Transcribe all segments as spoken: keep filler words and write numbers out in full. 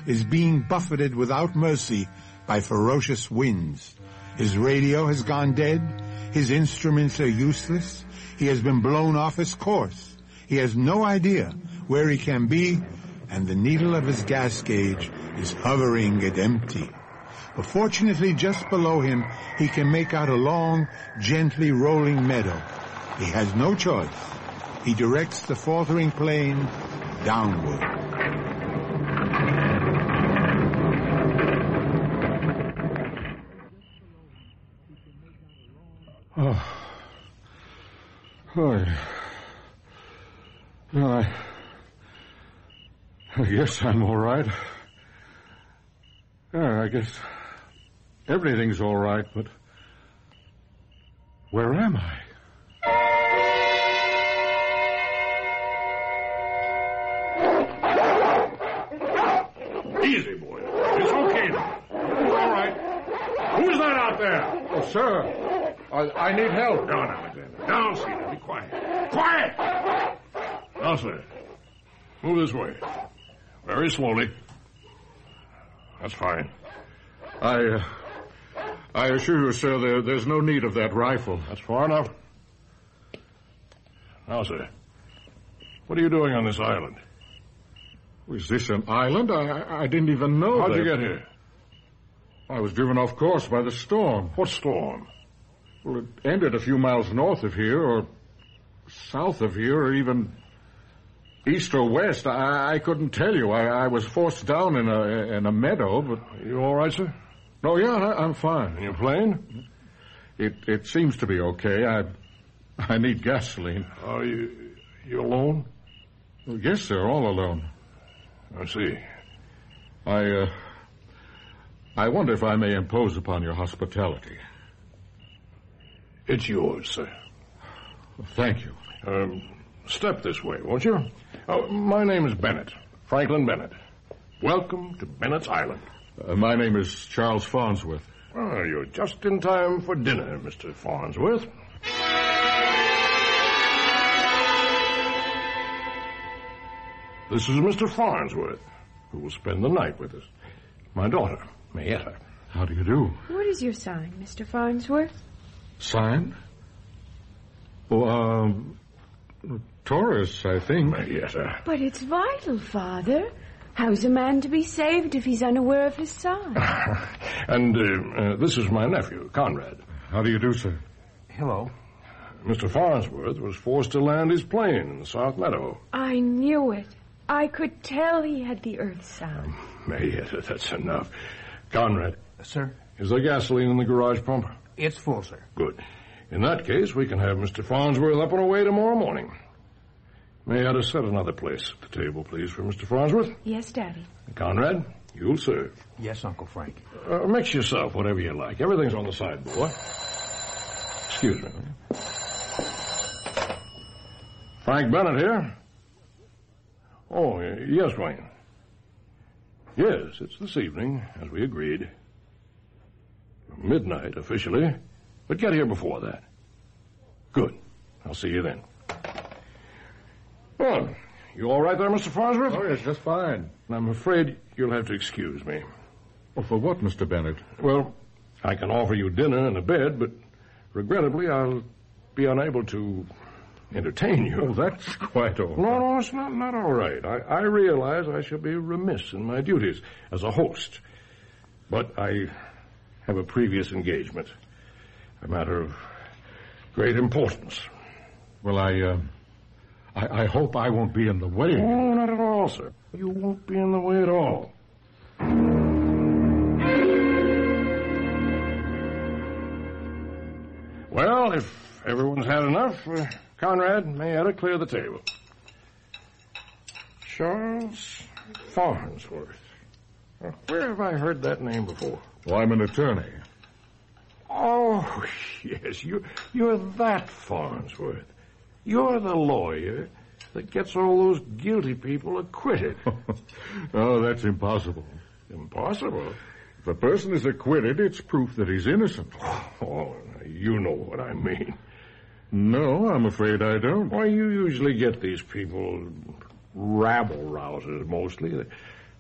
is being buffeted without mercy by ferocious winds. His radio has gone dead. His instruments are useless. He has been blown off his course. He has no idea where he can be, and the needle of his gas gauge is hovering at empty. But fortunately, just below him, he can make out a long, gently rolling meadow. He has no choice. He directs the faltering plane downward. Oh. Oh. Well, I... I guess I'm all right. Yeah, I guess everything's all right, but where am I? Easy, boy. It's okay now. All right. Who's that out there? Oh, sir, I, I need help. Down, Alexander. Down, Cedar. Be quiet. Quiet! Now, sir. Move this way. Very slowly. That's fine. I, uh, I assure you, sir, there, there's no need of that rifle. That's far enough. Now, sir, what are you doing on this island? Is this an island? I, I didn't even know How'd that. you get here? I was driven off course by the storm. What storm? Well, it ended a few miles north of here, or south of here, or even east or west. I, I couldn't tell you. I, I was forced down in a in a meadow, but... Are you all right, sir? Oh, yeah, I, I'm fine. And your plane? It it seems to be okay. I I need gasoline. Are you you alone? Well, yes, sir, all alone. I see. I, uh... I wonder if I may impose upon your hospitality. It's yours, sir. Thank you. Um, step this way, won't you? Oh, my name is Bennett. Franklin Bennett. Welcome to Bennett's Island. Uh, my name is Charles Farnsworth. Oh, you're just in time for dinner, Mister Farnsworth. This is Mister Farnsworth, who will spend the night with us. My daughter, Mayetta. How do you do? What is your sign, Mister Farnsworth? Sign? Oh, um... Taurus, I think. Mayetta. But it's vital, Father. How's a man to be saved if he's unaware of his sign? and uh, uh, this is my nephew, Conrad. How do you do, sir? Hello. Mister Farnsworth was forced to land his plane in the South Meadow. I knew it. I could tell he had the earth sign. Um, Mayetta, that's enough. Conrad. Sir? Is there gasoline in the garage pump? It's full, sir. Good. In that case, we can have Mister Farnsworth up and away tomorrow morning. May I set another place at the table, please, for Mister Farnsworth? Yes, Daddy. Conrad, you'll serve. Yes, Uncle Frank. Uh, mix yourself whatever you like. Everything's on the sideboard. Excuse me. Frank Bennett here. Oh, yes, Wayne. Yes, it's this evening, as we agreed. Midnight, officially. But get here before that. Good. I'll see you then. Well, you all right there, Mister Farnsworth? Oh, yes, just fine. I'm afraid you'll have to excuse me. Oh, for what, Mister Bennett? Well, I can offer you dinner and a bed, but regrettably I'll be unable to entertain you. Oh, that's quite all right. No, no, it's not, not all right. I, I realize I shall be remiss in my duties as a host. But I have a previous engagement. A matter of great importance. Well, I, uh, I, I hope I won't be in the way. Oh, not at all, sir. You won't be in the way at all. Well, if everyone's had enough, uh, Conrad, Mayetta, clear the table. Charles Farnsworth. Uh, where have I heard that name before? Well, I'm an attorney. Oh, yes, you, you're that Farnsworth. You're the lawyer that gets all those guilty people acquitted. Oh, that's impossible. Impossible? If a person is acquitted, it's proof that he's innocent. Oh, you know what I mean. No, I'm afraid I don't. Why, you usually get these people rabble-rousers, mostly.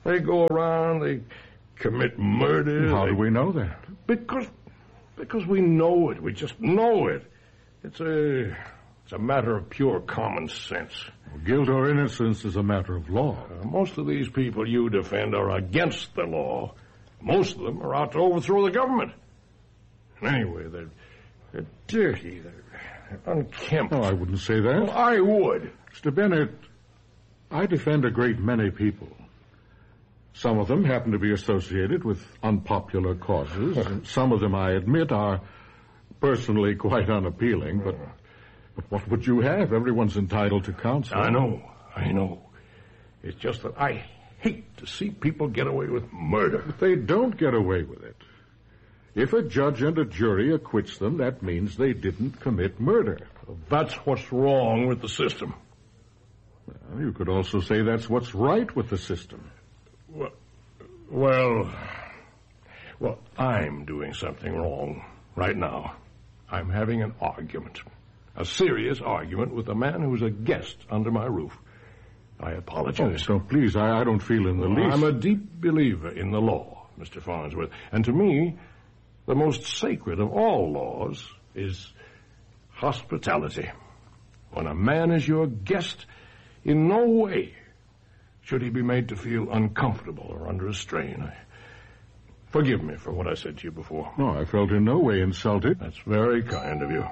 They go around, they commit murder. How they... do we know that? Because, because we know it. We just know it. It's a, it's a matter of pure common sense. Guilt or innocence is a matter of law. Uh, most of these people you defend are against the law. Most of them are out to overthrow the government. And anyway, they're, they're dirty. They're, they're unkempt. No, I wouldn't say that. Well, I would. Mister Bennett, I defend a great many people. Some of them happen to be associated with unpopular causes. And some of them, I admit, are personally quite unappealing. But, but what would you have? Everyone's entitled to counsel. I know. I know. It's just that I hate to see people get away with murder. But they don't get away with it. If a judge and a jury acquits them, that means they didn't commit murder. That's what's wrong with the system. Well, you could also say that's what's right with the system. Well, well, well, I'm doing something wrong right now. I'm having an argument, a serious argument with a man who's a guest under my roof. I apologize. Oh, so please, I, I don't feel in the well, least. I'm a deep believer in the law, Mister Farnsworth. And to me, the most sacred of all laws is hospitality. When a man is your guest, in no way should he be made to feel uncomfortable or under a strain. I, forgive me for what I said to you before. No, I felt in no way insulted. That's very kind of you.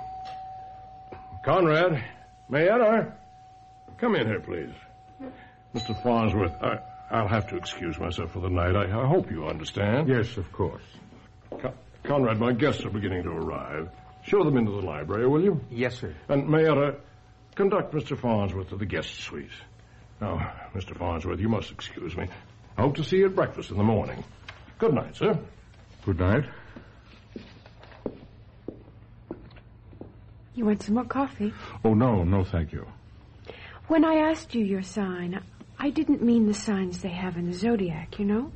Conrad, Mayetta, come in here, please. Mister Farnsworth, I, I'll have to excuse myself for the night. I, I hope you understand. Yes, of course. Con- Conrad, my guests are beginning to arrive. Show them into the library, will you? Yes, sir. And Mayetta, conduct Mister Farnsworth to the guest suite. Now, Mister Farnsworth, you must excuse me. I hope to see you at breakfast in the morning. Good night, sir. Good night. You want some more coffee? Oh, no, no, thank you. When I asked you your sign, I didn't mean the signs they have in the zodiac, you know?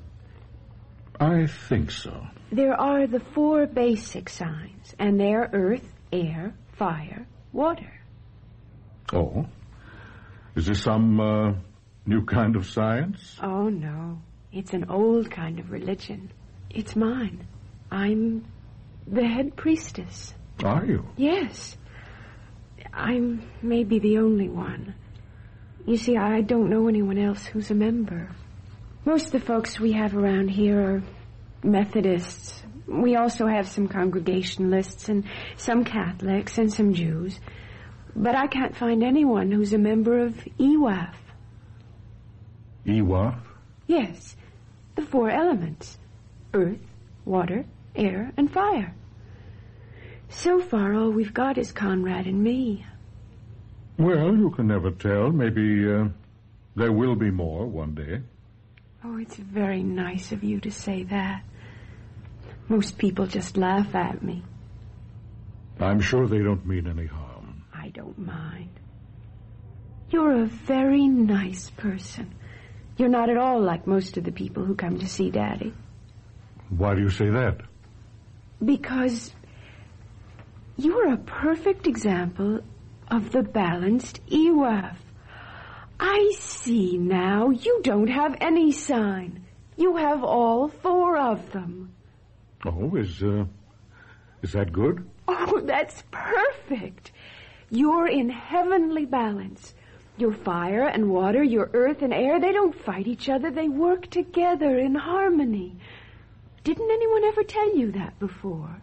I think so. There are the four basic signs, and they're earth, air, fire, water. Oh? Is this some uh, new kind of science? Oh, no. It's an old kind of religion. It's mine. I'm the head priestess. Are you? Yes. I'm maybe the only one. You see, I don't know anyone else who's a member. Most of the folks we have around here are Methodists. We also have some Congregationalists and some Catholics and some Jews. But I can't find anyone who's a member of E W A F. E W A F? Yes, the four elements. Earth, water, air, and fire. So far, all we've got is Conrad and me. Well, you can never tell. Maybe uh, there will be more one day. Oh, it's very nice of you to say that. Most people just laugh at me. I'm sure they don't mean any harm. I don't mind. You're a very nice person. You're not at all like most of the people who come to see Daddy. Why do you say that? Because you're a perfect example of the balanced E W A F. I see now. You don't have any sign. You have all four of them. Oh, is, uh, is that good? Oh, that's perfect. You're in heavenly balance. Your fire and water, your earth and air, they don't fight each other. They work together in harmony. Didn't anyone ever tell you that before?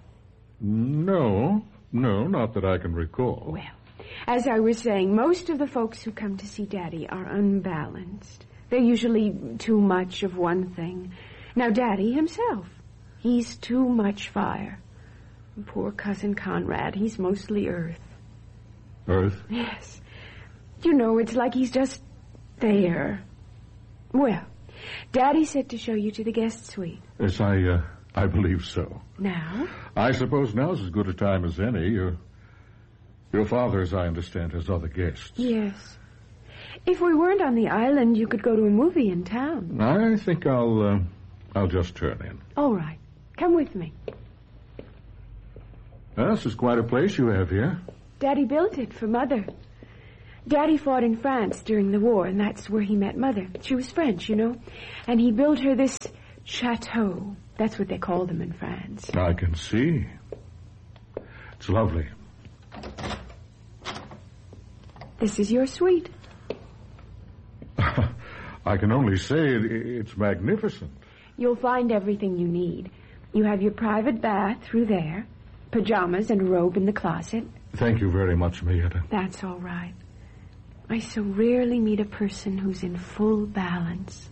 No, no, not that I can recall. Well, as I was saying, most of the folks who come to see Daddy are unbalanced. They're usually too much of one thing. Now, Daddy himself, he's too much fire. And poor cousin Conrad, he's mostly earth. Earth? Yes. You know, it's like he's just there. Well, Daddy said to show you to the guest suite. Yes, I, uh, I believe so. Now? I suppose now's as good a time as any. Your, your father, as I understand, has other guests. Yes. If we weren't on the island, you could go to a movie in town. I think I'll, uh, I'll just turn in. All right. Come with me. Well, this is quite a place you have here. Daddy built it for Mother. Daddy fought in France during the war, and that's where he met Mother. She was French, you know. And he built her this chateau. That's what they call them in France. I can see. It's lovely. This is your suite. I can only say it, it's magnificent. You'll find everything you need. You have your private bath through there, pajamas and a robe in the closet. Thank you very much, Mayetta. That's all right. I so rarely meet a person who's in full balance.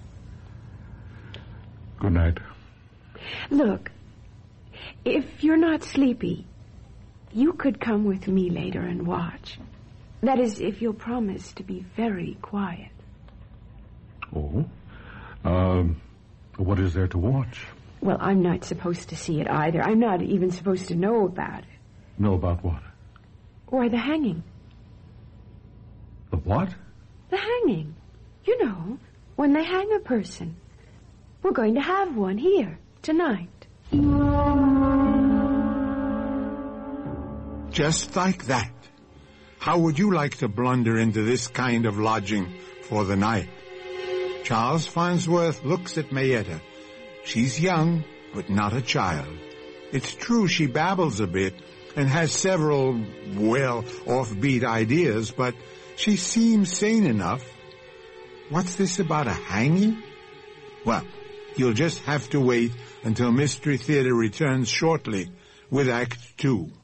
Good night. Look, if you're not sleepy, you could come with me later and watch. That is, if you'll promise to be very quiet. Oh? Um, what is there to watch? Well, I'm not supposed to see it either. I'm not even supposed to know about it. Know about what? Or the hanging. The what? The hanging. You know, when they hang a person. We're going to have one here, tonight. Just like that. How would you like to blunder into this kind of lodging for the night? Charles Farnsworth looks at Mayetta. She's young, but not a child. It's true she babbles a bit and has several, well, offbeat ideas, but she seems sane enough. What's this about a hanging? Well, you'll just have to wait until Mystery Theater returns shortly with Act Two.